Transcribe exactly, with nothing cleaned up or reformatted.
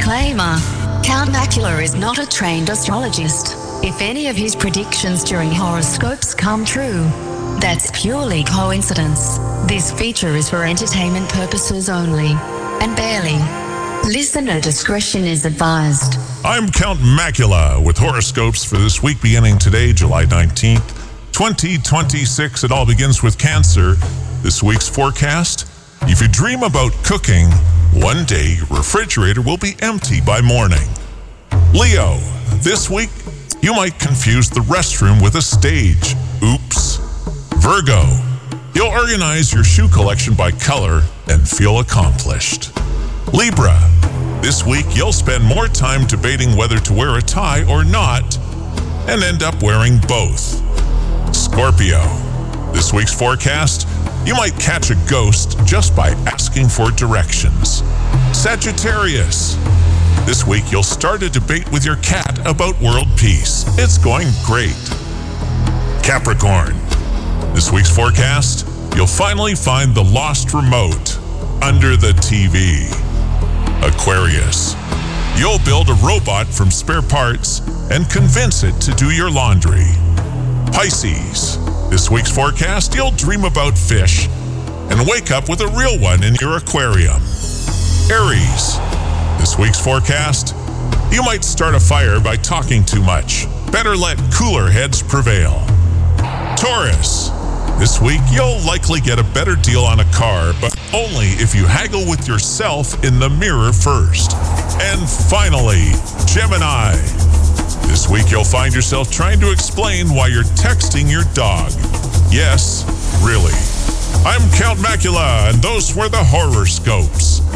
Disclaimer. Count Macula is not a trained astrologist. If any of his predictions during horoscopes come true, that's purely coincidence. This feature is for entertainment purposes only, and barely. Listener discretion is advised. I'm Count Macula with horoscopes for this week beginning today, July nineteenth, twenty twenty-six. It all begins with Cancer. This week's forecast: if you dream about cooking, one day your refrigerator will be empty by morning. Leo, this week you might confuse the restroom with a stage. Oops. Virgo, you'll organize your shoe collection by color and feel accomplished. Libra, this week you'll spend more time debating whether to wear a tie or not and end up wearing both. Scorpio, this week's forecast: you might catch a ghost just by asking for directions. Sagittarius, this week you'll start a debate with your cat about world peace. It's going great. Capricorn, this week's forecast: you'll finally find the lost remote under the T V. Aquarius, you'll build a robot from spare parts and convince it to do your laundry. Pisces, this week's forecast: you'll dream about fish and wake up with a real one in your aquarium. Aries, this week's forecast: you might start a fire by talking too much. Better let cooler heads prevail. Taurus, this week you'll likely get a better deal on a car, but only if you haggle with yourself in the mirror first. And finally, Gemini, this week you'll find yourself trying to explain why you're texting your dog. Yes, really. I'm Count Macula, and those were the horoscopes.